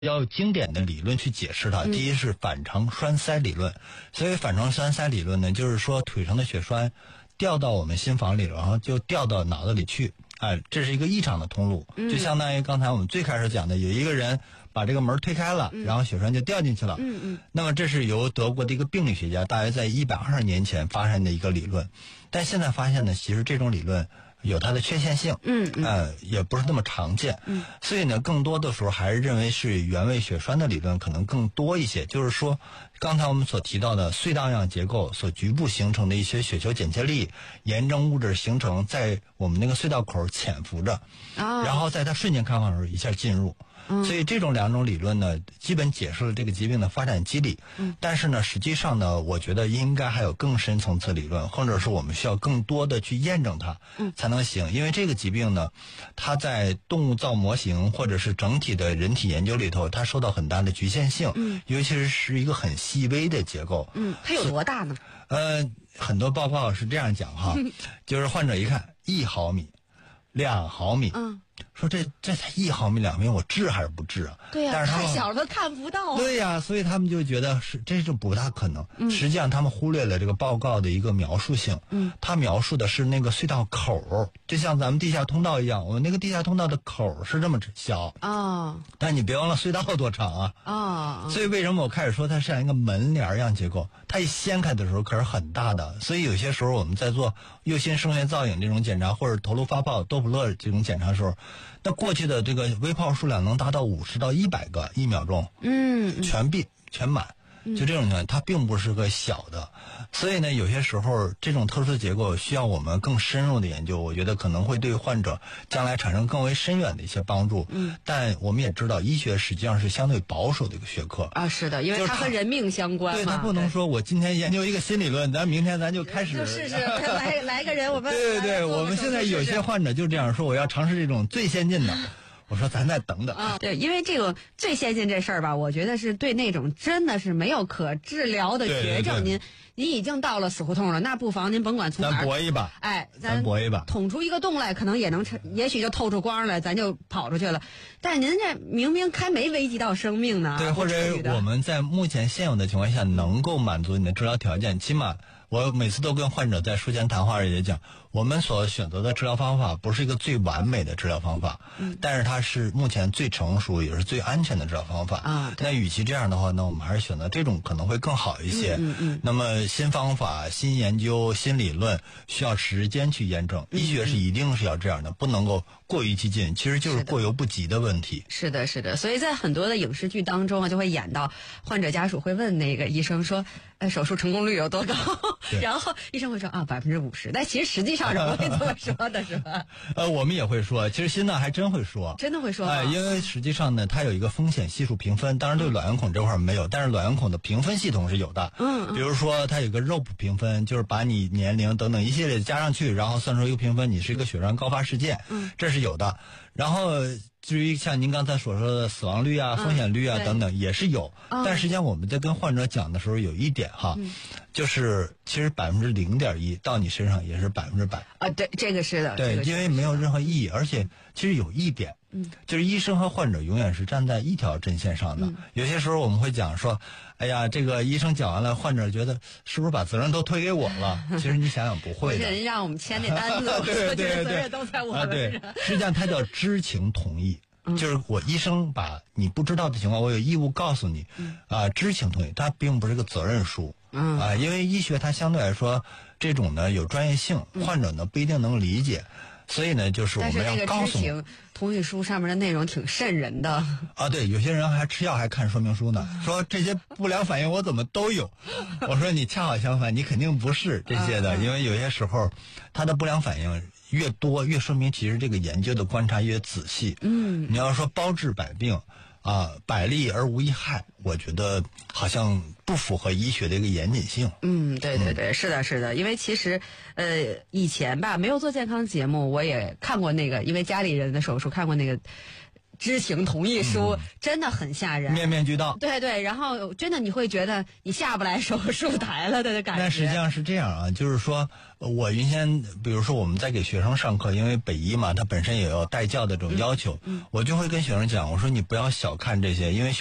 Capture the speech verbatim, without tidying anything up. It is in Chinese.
要有经典的理论去解释它。 嗯、 第一是反常栓塞理论，所以反常栓塞理论呢，就是说腿上的血栓掉到我们心房里，然后就掉到脑子里去，哎，这是一个异常的通路， 嗯、 就相当于刚才我们最开始讲的，有一个人把这个门推开了， 嗯、 然后血栓就掉进去了。 嗯嗯。 那么这是由德国的一个病理学家大约在一百二十年前发现的一个理论，但现在发现呢，其实这种理论有它的缺陷性， 嗯嗯， 呃，也不是那么常见， 嗯， 所以呢，更多的时候还是认为是原位血栓的理论可能更多一些。就是说，刚才我们所提到的隧道样结构所局部形成的一些血球剪切粒、炎症物质形成在我们那个隧道口潜伏着， 啊， 然后在它瞬间开放的时候一下进入。 嗯、 所以这种两种理论呢，基本解释了这个疾病的发展机理。 嗯， 但是呢，实际上呢，我觉得应该还有更深层次理论，或者是我们需要更多的去验证它， 嗯， 才能行。因为这个疾病呢，它在动物造模型或者是整体的人体研究里头，它受到很大的局限性。 嗯， 尤其是是一个很细微的结构。 嗯，它有多大呢？ 呃，很多报告是这样讲哈，就是患者一看一毫米、两毫米， 嗯。 说这这才一毫米两毫米，我治还是不治啊？ 对呀、 啊， 太小了看不到、啊。 对呀、啊，所以他们就觉得是这是不大可能。 嗯、 实际上他们忽略了这个报告的一个描述性。 嗯， 他描述的是那个隧道口，就像咱们地下通道一样，我们那个地下通道的口是这么小啊、哦， 但你别忘了隧道多长啊！ 啊、哦， 所以为什么我开始说它像一个门帘样结构？它一掀开的时候可是很大的，所以有些时候我们在做右心声学造影这种检查，或者头颅发泡、多普勒这种检查的时候，那过去的这个微泡数量能达到五十到一百个一秒钟， 嗯， 全闭全满，就这种情况，它并不是个小的，所以呢，有些时候这种特殊的结构需要我们更深入的研究，我觉得可能会对患者将来产生更为深远的一些帮助。 嗯， 但我们也知道，医学实际上是相对保守的一个学科啊，是的，因为它和人命相关嘛。 对，它不能说我今天研究一个新理论，咱明天咱就开始就试试来来个人，我们对对对，我们现在有些患者就这样说，我要尝试这种最先进的。我说咱再等等啊，对，因为这个最先进这事儿吧，我觉得是对那种真的是没有可治疗的绝症，您您已经到了死胡同了，那不妨您甭管从哪儿， 咱搏一把， 哎， 咱搏一把， 捅出一个洞来，可能也能，也许就透出光来，咱就跑出去了。但您这明明还没危及到生命呢， 对，或者我们在目前现有的情况下能够满足你的治疗条件，起码。我每次都跟患者在术前谈话里也讲，我们所选择的治疗方法不是一个最完美的治疗方法， 嗯， 但是它是目前最成熟也是最安全的治疗方法啊。 那与其这样的话呢，我们还是选择这种可能会更好一些。 嗯嗯嗯。 那么新方法、新研究、新理论需要时间去验证， 嗯、 医学是一定是要这样的，不能够过于激进，其实就是过犹不及的问题。 是的，是的。所以在很多的影视剧当中啊，就会演到患者家属会问那个医生说：“呃，手术成功率有多高？”然后医生会说啊，百分之五十。但其实实际上是不会这么说的，是吧？ 呃，我们也会说，其实心脏还真会说， 真的会说。 哎、呃，因为实际上呢，它有一个风险系数评分，当然对卵圆孔这块没有，但是卵圆孔的评分系统是有的。 嗯， 比如说它有个肉谱评分，就是把你年龄等等一系列加上去，然后算出一个评分，你是一个血栓高发事件， 嗯， 这是有的。然后至于像您刚才所说的死亡率啊、 嗯、 风险率啊等等，也是有。 嗯、 但实际上我们在跟患者讲的时候，有一点哈， 嗯、 就是其实百分之零点一到你身上也是百分之百啊。对，这个是的。 对， 这个、 因为没有任何意义，而且其实有一点， 嗯， 就是医生和患者永远是站在一条阵线上的。 嗯、 有些时候我们会讲说，哎呀，这个医生讲完了，患者觉得是不是把责任都推给我了？其实你想想不会的， 人让我们签那单子， 对对对， 责任都在我们身上。实际上它叫知情同意。 嗯、 就是我医生把你不知道的情况，我有义务告诉你， 嗯、 啊，知情同意，它并不是个责任书， 嗯啊，因为医学它相对来说这种呢有专业性， 嗯、 患者呢不一定能理解，所以呢就是我们要告诉你。 但是那个知情同意书上面的内容挺瘆人的啊，对，有些人还吃药还看说明书呢，说这些不良反应我怎么都有，我说你恰好相反，你肯定不是这些的，因为有些时候它的不良反应越多，越说明其实这个研究的观察越仔细。 嗯， 你要说包治百病啊，百利而无一害，我觉得好像不符合医学的一个严谨性。 嗯，对对对，嗯、是的，是的，因为其实呃以前吧没有做健康节目，我也看过那个，因为家里人的手术看过那个。 知情同意书， 嗯、 真的很吓人， 面面俱到。 对对，然后真的你会觉得你下不来手术台了的感觉。 那实际上是这样啊，就是说我原先比如说我们在给学生上课，因为北医嘛，它本身也有带教的这种要求， 嗯嗯、 我就会跟学生讲，我说你不要小看这些，因为